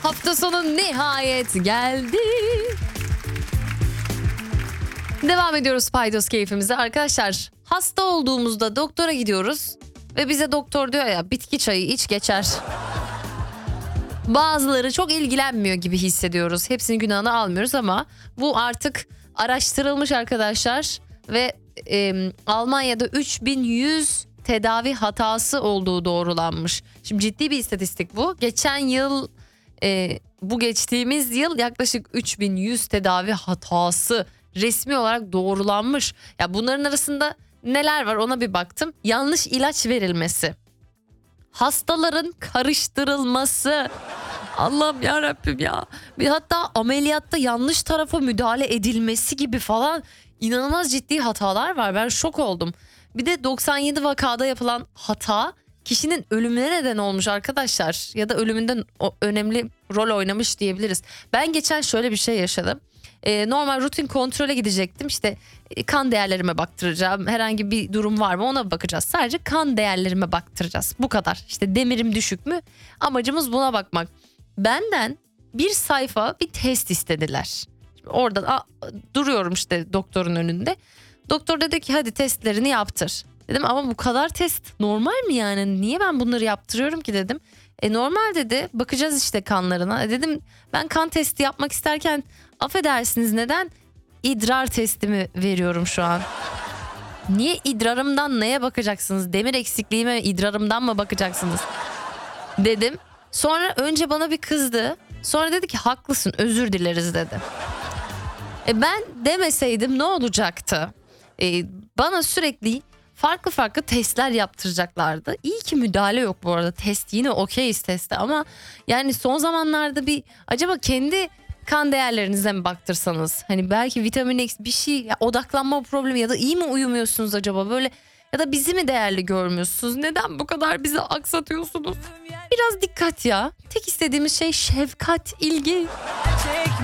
Hafta sonu nihayet geldi. Devam ediyoruz paydos keyfimize. Arkadaşlar, hasta olduğumuzda doktora gidiyoruz ve bize doktor diyor ya, bitki çayı iç geçer. Bazıları çok ilgilenmiyor gibi hissediyoruz. Hepsinin günahını almıyoruz ama bu artık araştırılmış arkadaşlar ve Almanya'da 3100 tedavi hatası olduğu doğrulanmış. Şimdi ciddi bir istatistik bu. Geçen yıl, bu geçtiğimiz yıl yaklaşık 3100 tedavi hatası resmi olarak doğrulanmış. Ya bunların arasında neler var ona bir baktım. Yanlış ilaç verilmesi, hastaların karıştırılması. Allah'ım yarabbim ya. Bir hatta ameliyatta yanlış tarafa müdahale edilmesi gibi falan inanılmaz ciddi hatalar var. Ben şok oldum. Bir de 97 vakada yapılan hata kişinin ölümüne neden olmuş arkadaşlar. Ya da ölümünden önemli rol oynamış diyebiliriz. Ben geçen şöyle bir şey yaşadım. Normal rutin kontrole gidecektim. İşte kan değerlerime baktıracağım. Herhangi bir durum var mı ona bakacağız. Sadece kan değerlerime baktıracağız. Bu kadar. İşte demirim düşük mü? Amacımız buna bakmak. Benden bir sayfa bir test istediler. Orada duruyorum işte doktorun önünde. Doktor dedi ki hadi testlerini yaptır. Dedim ama bu kadar test normal mi yani? Niye ben bunları yaptırıyorum ki dedim. Normal dedi, bakacağız işte kanlarına. Dedim ben kan testi yapmak isterken affedersiniz neden idrar testimi veriyorum şu an? Niye idrarımdan neye bakacaksınız? Demir eksikliğime idrarımdan mı bakacaksınız? Dedim. Sonra önce bana bir kızdı. Sonra dedi ki haklısın, özür dileriz dedi. Ben demeseydim ne olacaktı? Bana sürekli farklı testler yaptıracaklardı. İyi ki müdahale yok bu arada. Test yine okeyiz teste ama yani son zamanlarda bir acaba kendi kan değerlerinize mi baktırsanız? Hani belki vitamin X bir şey, ya odaklanma problemi ya da iyi mi uyumuyorsunuz acaba böyle, ya da bizi mi değerli görmüyorsunuz? Neden bu kadar bizi aksatıyorsunuz? Biraz dikkat ya. Tek istediğimiz şey şefkat, ilgi.